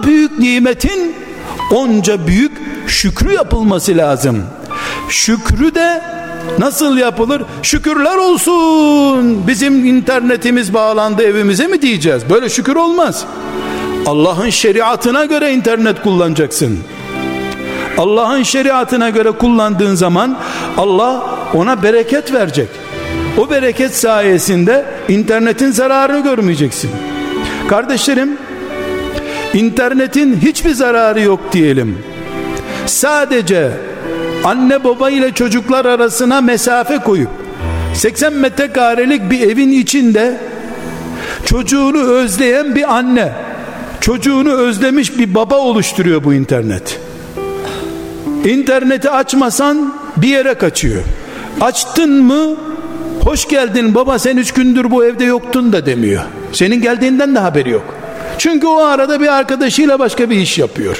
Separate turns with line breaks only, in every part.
büyük nimetin onca büyük şükrü yapılması lazım. Şükrü de nasıl yapılır? Şükürler olsun bizim internetimiz bağlandı evimize mi diyeceğiz? Böyle şükür olmaz. Allah'ın şeriatına göre internet kullanacaksın. Allah'ın şeriatına göre kullandığın zaman Allah ona bereket verecek. O bereket sayesinde internetin zararını görmeyeceksin. Kardeşlerim, internetin hiçbir zararı yok diyelim. Sadece anne baba ile çocuklar arasına mesafe koyup 80 metrekarelik bir evin içinde çocuğunu özleyen bir anne, çocuğunu özlemiş bir baba oluşturuyor bu internet. İnterneti açmasan bir yere kaçıyor. Açtın mı, hoş geldin baba, sen 3 gündür bu evde yoktun da demiyor. Senin geldiğinden de haberi yok. Çünkü o arada bir arkadaşıyla başka bir iş yapıyor.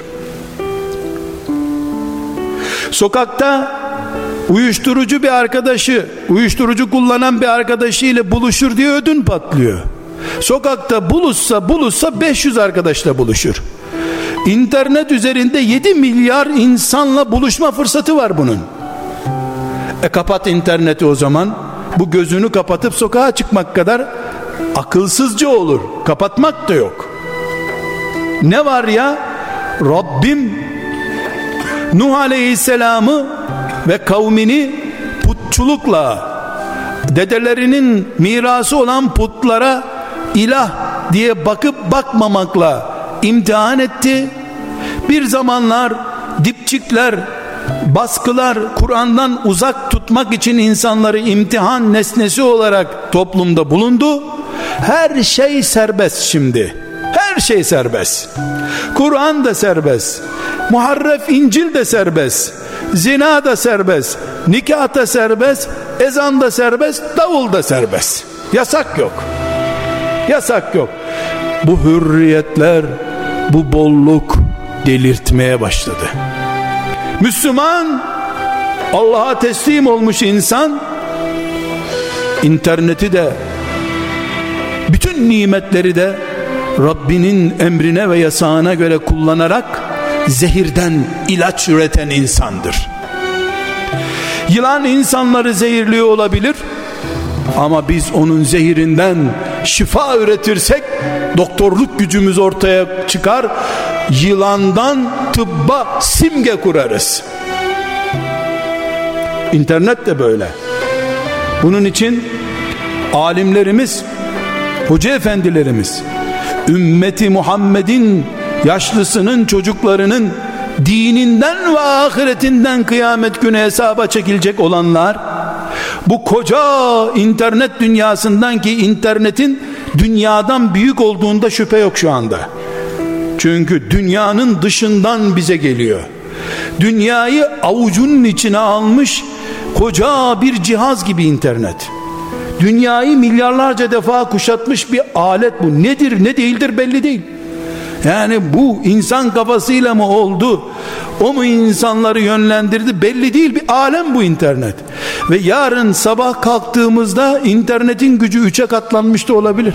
Sokakta uyuşturucu bir arkadaşı, uyuşturucu kullanan bir arkadaşıyla buluşur diye ödün patlıyor. Sokakta buluşsa 500 arkadaşla buluşur. İnternet üzerinde 7 milyar insanla buluşma fırsatı var bunun. Kapat interneti o zaman. Bu gözünü kapatıp sokağa çıkmak kadar akılsızca olur. Kapatmak da yok. Ne var ya? Rabbim Nuh Aleyhisselam'ı ve kavmini putçulukla, dedelerinin mirası olan putlara ilah diye bakıp bakmamakla imtihan etti. Bir zamanlar dipçikler, baskılar, Kur'an'dan uzak tutmak için insanları imtihan nesnesi olarak toplumda bulundu. Her şey serbest şimdi. Her şey serbest. Kur'an da serbest. Muharref İncil de serbest. Zina da serbest. Nikah da serbest. Ezan da serbest. Davul da serbest. Yasak yok. Yasak yok. Bu hürriyetler, bu bolluk delirtmeye başladı. Müslüman, Allah'a teslim olmuş insan, interneti de, bütün nimetleri de Rabbinin emrine ve yasağına göre kullanarak zehirden ilaç üreten insandır. Yılan insanları zehirliyor olabilir ama biz onun zehirinden şifa üretirsek doktorluk gücümüz ortaya çıkar. Yılandan tıbba simge kurarız. İnternet de böyle. Bunun için alimlerimiz, hoca efendilerimiz, ümmeti Muhammed'in yaşlısının, çocuklarının dininden ve ahiretinden kıyamet günü hesaba çekilecek olanlar, bu koca internet dünyasından, ki internetin dünyadan büyük olduğunda şüphe yok şu anda. Çünkü dünyanın dışından bize geliyor. Dünyayı avucunun içine almış koca bir cihaz gibi internet. Dünyayı milyarlarca defa kuşatmış bir alet bu. Nedir ne değildir belli değil. Yani bu insan kafasıyla mı oldu, o mu insanları yönlendirdi belli değil, bir alem bu internet. Ve yarın sabah kalktığımızda internetin gücü 3'e katlanmış da olabilir.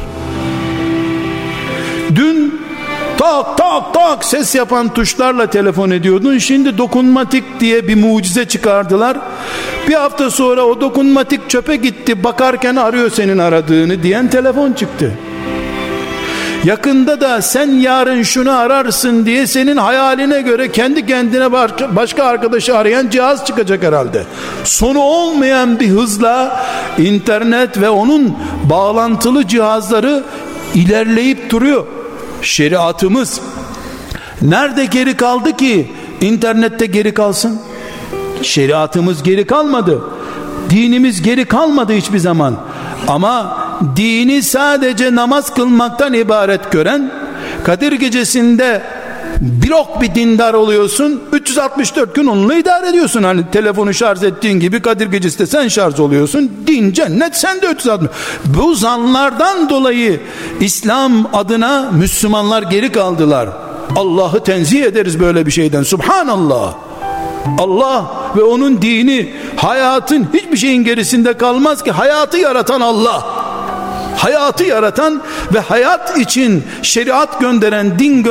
Dün tak tak tak ses yapan tuşlarla telefon ediyordun, şimdi dokunmatik diye bir mucize çıkardılar. Bir hafta sonra o dokunmatik çöpe gitti, bakarken arıyor senin aradığını diyen telefon çıktı. Yakında da sen yarın şunu ararsın diye senin hayaline göre kendi kendine başka arkadaşı arayan cihaz çıkacak herhalde. Sonu olmayan bir hızla internet ve onun bağlantılı cihazları ilerleyip duruyor. Şeriatımız nerede geri kaldı ki internette geri kalsın? Şeriatımız geri kalmadı. Dinimiz geri kalmadı hiçbir zaman. Ama dini sadece namaz kılmaktan ibaret gören, Kadir gecesinde bir dindar oluyorsun, 364 gün onunla idare ediyorsun. Hani telefonu şarj ettiğin gibi Kadir gecesi de sen şarj oluyorsun. Din, cennet, sen de 360. Bu zanlardan dolayı İslam adına Müslümanlar geri kaldılar. Allah'ı tenzih ederiz böyle bir şeyden. Subhanallah. Allah ve onun dini hayatın hiçbir şeyin gerisinde kalmaz ki. Hayatı yaratan Allah. Hayatı yaratan ve hayat için şeriat gönderen, din